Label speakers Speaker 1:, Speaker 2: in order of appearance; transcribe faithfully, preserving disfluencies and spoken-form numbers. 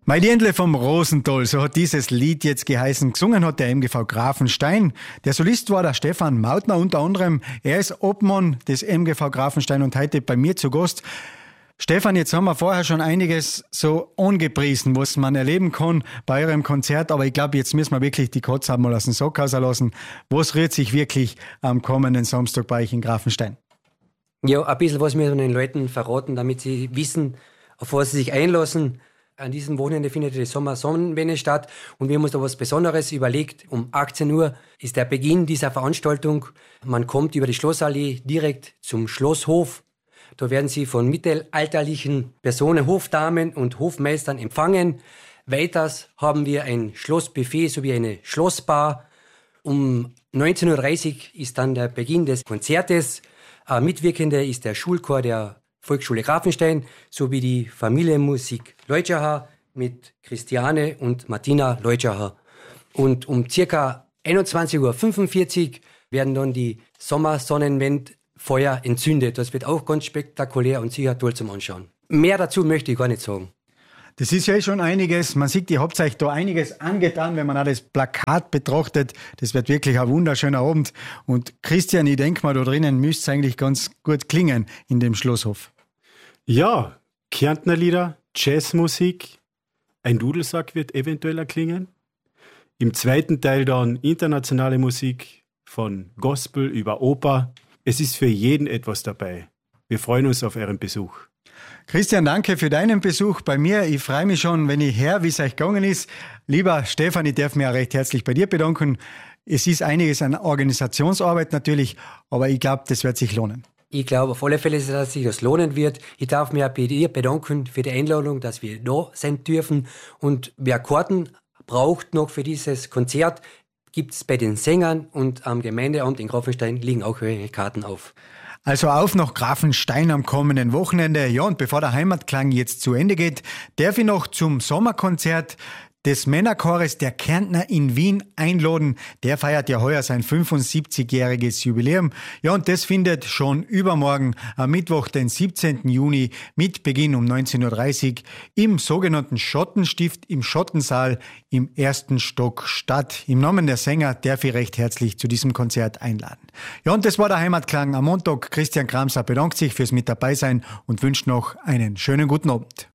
Speaker 1: Mein Dirndl vom Rosenthal, so hat dieses Lied jetzt geheißen. Gesungen hat der M G V Grafenstein. Der Solist war der Stefan Mautner unter anderem. Er ist Obmann des M G V Grafenstein und heute bei mir zu Gast. Stefan, jetzt haben wir vorher schon einiges so angepriesen, was man erleben kann bei eurem Konzert. Aber ich glaube, jetzt müssen wir wirklich die Katze haben mal aus dem Sack rauslassen. Was rührt sich wirklich am kommenden Samstag bei euch in Grafenstein?
Speaker 2: Ja, ein bisschen was wir den Leuten verraten, damit sie wissen, auf was sie sich einlassen. An diesem Wochenende findet die Sommersonnenwende statt und wir haben uns da was Besonderes überlegt. Um achtzehn Uhr ist der Beginn dieser Veranstaltung. Man kommt über die Schlossallee direkt zum Schlosshof. Da werden Sie von mittelalterlichen Personen, Hofdamen und Hofmeistern empfangen. Weiters haben wir ein Schlossbuffet sowie eine Schlossbar. Um neunzehn Uhr dreißig ist dann der Beginn des Konzertes. Mitwirkende ist der Schulchor der Volksschule Grafenstein sowie die Familienmusik Leutschacher mit Christiane und Martina Leutschacher. Und um circa einundzwanzig Uhr fünfundvierzig werden dann die Sommersonnenwendfeuer entzündet. Das wird auch ganz spektakulär und sicher toll zum Anschauen. Mehr dazu möchte ich gar nicht sagen.
Speaker 1: Das ist ja schon einiges. Man sieht, ihr habt euch da einiges angetan, wenn man auch das Plakat betrachtet. Das wird wirklich ein wunderschöner Abend. Und Christian, ich denke mal, da drinnen müsste es eigentlich ganz gut klingen in dem Schlosshof.
Speaker 3: Ja, Kärntner Lieder, Jazzmusik, ein Dudelsack wird eventuell erklingen. Im zweiten Teil dann internationale Musik von Gospel über Oper. Es ist für jeden etwas dabei. Wir freuen uns auf euren Besuch.
Speaker 1: Christian, danke für deinen Besuch bei mir. Ich freue mich schon, wenn ich höre, wie es euch gegangen ist. Lieber Stefan, ich darf mich auch recht herzlich bei dir bedanken. Es ist einiges an Organisationsarbeit natürlich, aber ich glaube, das wird sich lohnen.
Speaker 2: Ich glaube auf alle Fälle, dass sich das lohnen wird. Ich darf mich auch bei dir bedanken für die Einladung, dass wir da sein dürfen. Und wer Karten braucht noch für dieses Konzert, gibt es bei den Sängern und am Gemeindeamt in Grafenstein liegen auch Karten auf.
Speaker 1: Also auf nach Grafenstein am kommenden Wochenende. Ja, und bevor der Heimatklang jetzt zu Ende geht, darf ich noch zum Sommerkonzert des Männerchores der Kärntner in Wien einladen. Der feiert ja heuer sein fünfundsiebzigjähriges Jubiläum. Ja, und das findet schon übermorgen am Mittwoch, den siebzehnten Juni mit Beginn um neunzehn Uhr dreißig im sogenannten Schottenstift im Schottensaal im ersten Stock statt. Im Namen der Sänger darf ich recht herzlich zu diesem Konzert einladen. Ja, und das war der Heimatklang am Montag. Christian Kramser bedankt sich fürs mit dabei sein und wünscht noch einen schönen guten Abend.